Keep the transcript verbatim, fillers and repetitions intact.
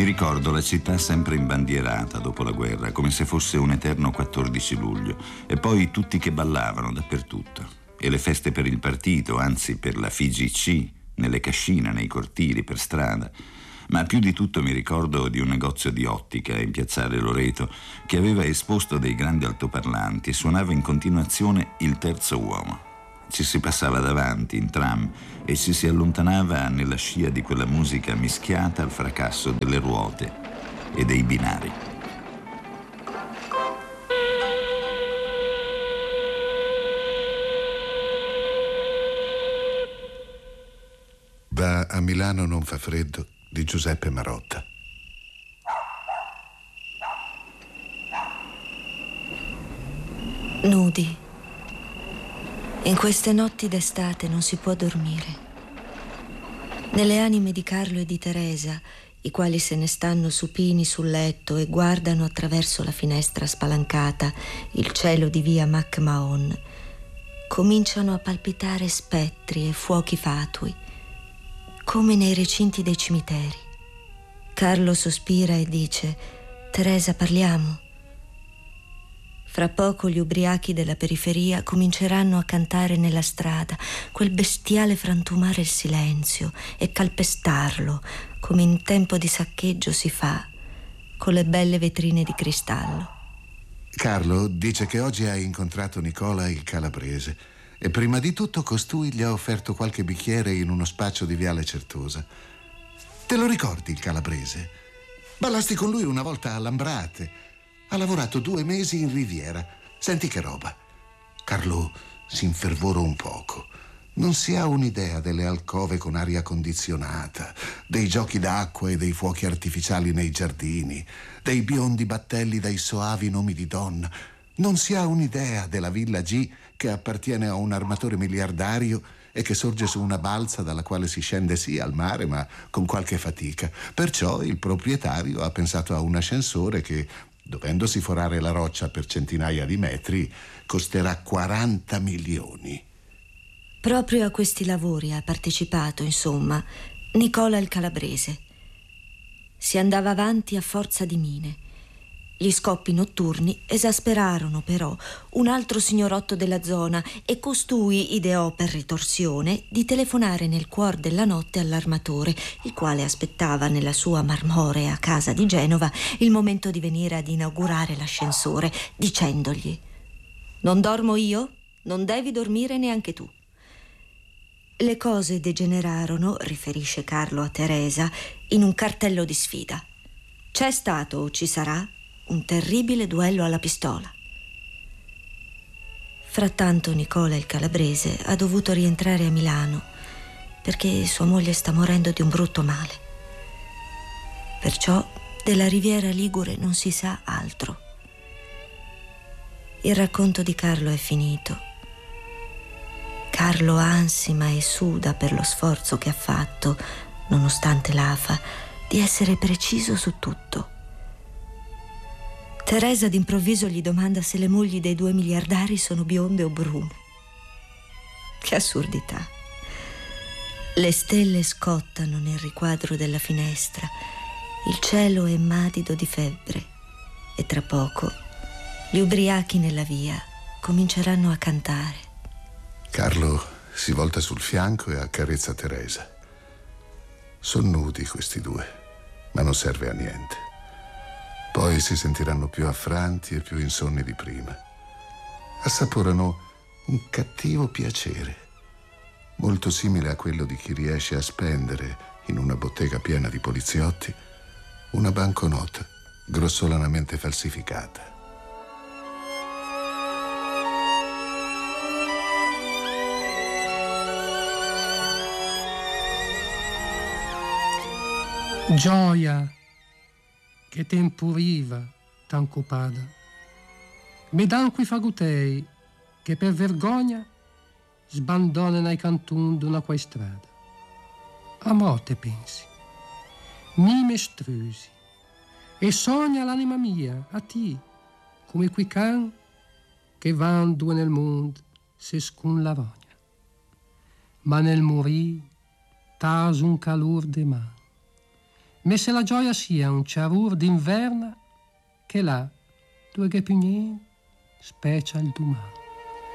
Mi ricordo la città sempre imbandierata dopo la guerra, come se fosse un eterno quattordici luglio, e poi tutti che ballavano dappertutto. E le feste per il partito, anzi per la F I G C, nelle cascine, nei cortili, per strada. Ma più di tutto mi ricordo di un negozio di ottica in piazzale Loreto che aveva esposto dei grandi altoparlanti e suonava in continuazione Il Terzo Uomo. Ci si passava davanti in tram e ci si allontanava nella scia di quella musica mischiata al fracasso delle ruote e dei binari. Va a Milano non fa freddo di Giuseppe Marotta. Nudi. In queste notti d'estate non si può dormire. Nelle anime di Carlo e di Teresa, i quali se ne stanno supini sul letto e guardano attraverso la finestra spalancata il cielo di via MacMahon, cominciano a palpitare spettri e fuochi fatui, come nei recinti dei cimiteri. Carlo sospira e dice: Teresa, parliamo. Fra poco gli ubriachi della periferia cominceranno a cantare nella strada quel bestiale frantumare il silenzio e calpestarlo, come in tempo di saccheggio si fa, con le belle vetrine di cristallo. Carlo dice che oggi ha incontrato Nicola il Calabrese e prima di tutto costui gli ha offerto qualche bicchiere in uno spaccio di Viale Certosa. Te lo ricordi il Calabrese? Ballasti con lui una volta a Lambrate. Ha lavorato due mesi in Riviera. Senti che roba. Carlo si infervorò un poco. Non si ha un'idea delle alcove con aria condizionata, dei giochi d'acqua e dei fuochi artificiali nei giardini, dei biondi battelli dai soavi nomi di donna. Non si ha un'idea della Villa G che appartiene a un armatore miliardario e che sorge su una balsa dalla quale si scende sì al mare, ma con qualche fatica. Perciò il proprietario ha pensato a un ascensore che, dovendosi forare la roccia per centinaia di metri, costerà quaranta milioni. Proprio a questi lavori ha partecipato, insomma, Nicola il Calabrese. Si andava avanti a forza di mine. Gli scoppi notturni esasperarono però un altro signorotto della zona e costui ideò per ritorsione di telefonare nel cuor della notte all'armatore, il quale aspettava nella sua marmorea casa di Genova il momento di venire ad inaugurare l'ascensore, dicendogli: «Non dormo io, non devi dormire neanche tu». Le cose degenerarono, riferisce Carlo a Teresa, in un cartello di sfida. C'è stato o ci sarà un terribile duello alla pistola. Frattanto Nicola il Calabrese ha dovuto rientrare a Milano perché sua moglie sta morendo di un brutto male. Perciò della Riviera Ligure non si sa altro. Il racconto di Carlo è finito. Carlo ansima e suda per lo sforzo che ha fatto, nonostante l'afa, di essere preciso su tutto. Teresa d'improvviso gli domanda se le mogli dei due miliardari sono bionde o brune. Che assurdità. Le stelle scottano nel riquadro della finestra, il cielo è madido di febbre e tra poco gli ubriachi nella via cominceranno a cantare. Carlo si volta sul fianco e accarezza Teresa. Sono nudi questi due, ma non serve a niente. Poi si sentiranno più affranti e più insonni di prima. Assaporano un cattivo piacere, molto simile a quello di chi riesce a spendere, in una bottega piena di poliziotti, una banconota grossolanamente falsificata. Gioia, che tempuriva tan copada, me dan qui fagutei che per vergogna sbandonano ai cantun d'una quai strada. A morte pensi, mi mestrusi, e sogna l'anima mia a ti, come quei can che van due nel mondo se scun la vogna. Ma nel morì tas un calor de man, ma se la gioia sia un ciarur d'inverna, che là, due che più niente, specie il domani.